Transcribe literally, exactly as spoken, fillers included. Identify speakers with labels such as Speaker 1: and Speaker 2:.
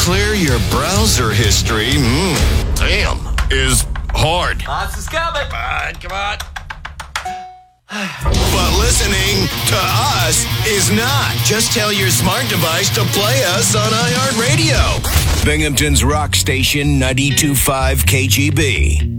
Speaker 1: clear your browser history, mm, damn, is hard.
Speaker 2: Lots is coming. Come on, come on.
Speaker 1: But listening to us is not. Just tell your smart device to play us on iHeartRadio. Binghamton's Rock Station ninety-two point five K G B.